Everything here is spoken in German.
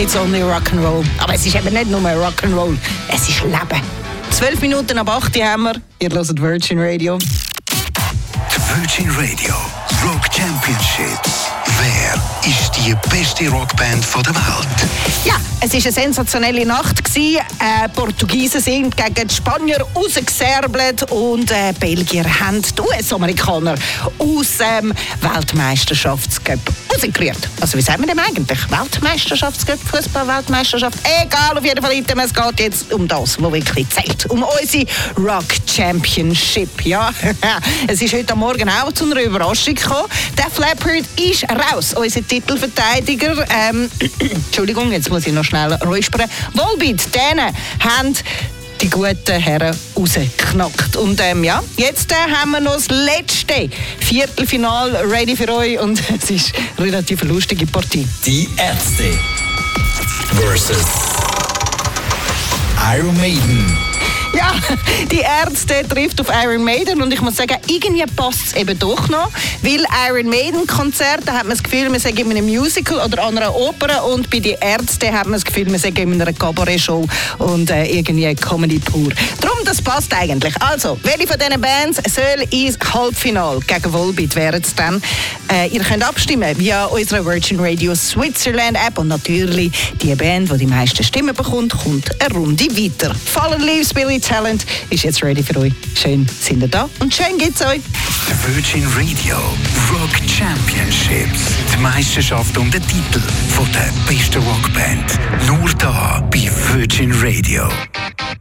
It's only Rock'n'Roll. Aber es ist eben nicht nur Rock'n'Roll, es ist Leben. 12 Minuten ab 8 Uhr haben wir. Ihr hört Virgin Radio. Die Virgin Radio Rock Championship. Wer ist die beste Rockband der Welt? Ja, es war eine sensationelle Nacht. Portugiesen sind gegen die Spanier rausgesärbelt und Belgier haben die US-Amerikaner aus dem Weltmeisterschaftscup rausgerührt. Also wie sagen wir dem eigentlich? Weltmeisterschaftscup, Fußball-Weltmeisterschaft? Egal, auf jeden Fall. Es geht jetzt um das, was wirklich zählt. Um unsere Rock Championship. Ja, es ist heute Morgen auch zu einer Überraschung gekommen. Der Leppard ist raus, unser Titelverteidiger. Entschuldigung, jetzt muss ich noch schnell räuspern. Volbeat, denen haben die guten Herren rausgeknackt. Und ja, jetzt haben wir noch das letzte Viertelfinale ready für euch und es ist eine relativ lustige Partie. Die Ärzte versus Iron Maiden. Ja, die Ärzte trifft auf Iron Maiden und ich muss sagen, irgendwie passt es eben doch noch, weil Iron Maiden Konzerte hat man das Gefühl, man sei in einem Musical oder an einer Oper und bei den Ärzten hat man das Gefühl, man sei in einer Cabaret-Show und irgendwie Comedy pur. Darum, das passt eigentlich. Also, welche von diesen Bands soll ins Halbfinale gegen Volbeat wären es dann? Ihr könnt abstimmen via unserer Virgin Radio Switzerland App und natürlich die Band, die die meisten Stimmen bekommt, kommt eine Runde weiter. Fallen Leaves Billy Talent ist jetzt ready für euch. Schön sind ihr da und schön geht's euch. Die Virgin Radio Rock Championships. Die Meisterschaft um den Titel von der besten Rockband. Nur da bei Virgin Radio.